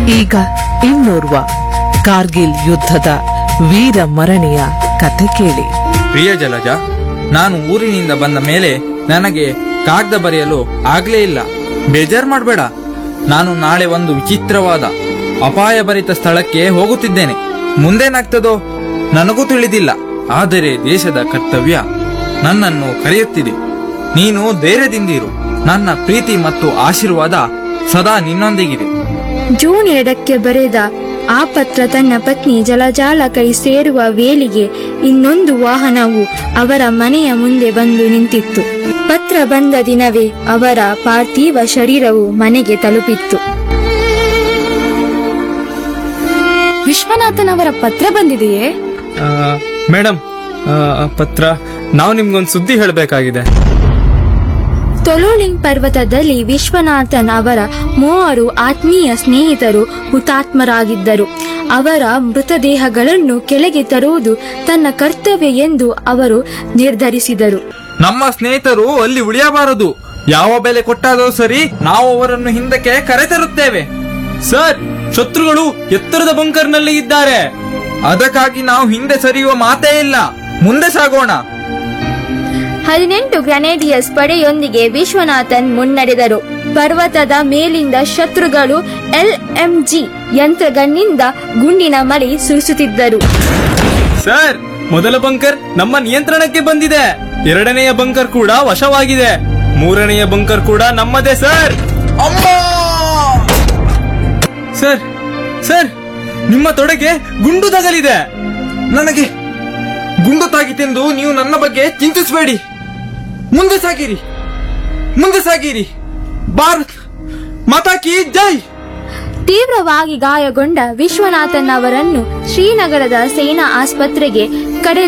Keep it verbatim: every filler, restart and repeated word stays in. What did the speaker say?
ಈಗ ಇನ್ನೋರ್ವ ಕಾರ್ಗಿಲ್ ಯುದ್ಧದ ವೀರ ಮರಣಿಯ ಕಥೆ ಕೇಳಿ. ಪ್ರಿಯ ಜಲಜ, ನಾನು ಊರಿನಿಂದ ಬಂದ ಮೇಲೆ ನನಗೆ ಕಾಗದ ಬರೆಯಲು ಆಗ್ಲೇ ಇಲ್ಲ. ಬೇಜಾರ್ ಮಾಡಬೇಡ. ನಾನು ನಾಳೆ ಒಂದು ವಿಚಿತ್ರವಾದ ಅಪಾಯಭರಿತ ಸ್ಥಳಕ್ಕೆ ಹೋಗುತ್ತಿದ್ದೇನೆ. ಮುಂದೇನಾಗ್ತದೋ ನನಗೂ ತಿಳಿದಿಲ್ಲ. ಆದರೆ ದೇಶದ ಕರ್ತವ್ಯ ನನ್ನನ್ನು ಕರೆಯುತ್ತಿದೆ. ನೀನು ಧೈರ್ಯದಿಂದಿರು. ನನ್ನ ಪ್ರೀತಿ ಮತ್ತು ಆಶೀರ್ವಾದ ಸದಾ ನಿನ್ನೊಂದಿಗಿದೆ. ಜೂನ್ ಎರಡಕ್ಕೆ ಬರೆದ ಆ ಪತ್ರ ತನ್ನ ಪತ್ನಿ ಜಲಜಾಳ ಕೈ ಸೇರುವ ವೇಳೆಗೆ ಇನ್ನೊಂದು ವಾಹನವು ಅವರ ಮನೆಯ ಮುಂದೆ ಬಂದು ನಿಂತಿತ್ತು. ಪತ್ರ ಬಂದ ದಿನವೇ ಅವರ ಪಾರ್ಥಿವ ಶರೀರವು ಮನೆಗೆ ತಲುಪಿತ್ತು. ವಿಶ್ವನಾಥನ್ ಅವರ ಪತ್ರ ಬಂದಿದೆಯೇ? ಮೇಡಮ್, ಪತ್ರ ನಾವು ನಿಮ್ಗೊಂದು ಸುದ್ದಿ ಹೇಳಬೇಕಾಗಿದೆ. ತೊಲೋಲಿಂಗ್ ಪರ್ವತದಲ್ಲಿ ವಿಶ್ವನಾಥನ್ ಅವರ ಮೂವರು ಆತ್ಮೀಯ ಸ್ನೇಹಿತರು ಹುತಾತ್ಮರಾಗಿದ್ದರು. ಅವರ ಮೃತದೇಹಗಳನ್ನು ಕೆಳಗೆ ತರುವುದು ತನ್ನ ಕರ್ತವ್ಯ ಎಂದು ಅವರು ನಿರ್ಧರಿಸಿದರು. ನಮ್ಮ ಸ್ನೇಹಿತರು ಅಲ್ಲಿ ಉಳಿಯಬಾರದು. ಯಾವ ಬೆಲೆ ಕೊಟ್ಟಾದರೂ ಸರಿ, ನಾವು ಅವರನ್ನು ಹಿಂದಕ್ಕೆ ಕರೆತರುತ್ತೇವೆ. ಸರ್, ಶತ್ರುಗಳು ಎತ್ತರದ ಬಂಕರ್ನಲ್ಲಿ ಇದ್ದಾರೆ. ಅದಕ್ಕಾಗಿ ನಾವು ಹಿಂದೆ ಸರಿಯುವ ಮಾತೇ ಇಲ್ಲ. ಮುಂದೆ ಸಾಗೋಣ. ಹದಿನೆಂಟು ಗ್ರೆನೇಡಿಯರ್ಸ್ ಪಡೆಯೊಂದಿಗೆ ವಿಶ್ವನಾಥನ್ ಮುನ್ನಡೆದರು. ಪರ್ವತದ ಮೇಲಿಂದ ಶತ್ರುಗಳು ಎಲ್ ಎಂ ಜಿ ಯಂತ್ರಗನ್ನಿಂದ ಗುಂಡಿನ ಮಳೆ ಸುರಿಸುತ್ತಿದ್ದರು. ಸರ್, ಮೊದಲ ಬಂಕರ್ ನಮ್ಮ ನಿಯಂತ್ರಣಕ್ಕೆ ಬಂದಿದೆ. ಎರಡನೆಯ ಬಂಕರ್ ಕೂಡ ವಶವಾಗಿದೆ. ಮೂರನೆಯ ಬಂಕರ್ ಕೂಡ ನಮ್ಮದೇ. ಸರ್ ಸರ್ ಸರ್ ನಿಮ್ಮ ತೊಡೆಗೆ ಗುಂಡು ತಗಲಿದೆ. ನನಗೆ ಗುಂಡು ತಾಗಿತೆಂದು ನೀವು ನನ್ನ ಬಗ್ಗೆ ಚಿಂತಿಸಬೇಡಿ. ಮುಂದೆ ಸಾಗಿರಿ, ಮುಂದೆ ಸಾಗಿರಿ. ಭಾರತ್ ಮಾತಾ ಕಿ ಜೈ. ತೀವ್ರವಾಗಿ ಗಾಯಗೊಂಡ ವಿಶ್ವನಾಥನ್ ಅವರನ್ನು ಶ್ರೀನಗರದ ಸೇನಾ ಆಸ್ಪತ್ರೆಗೆ ಕರೆ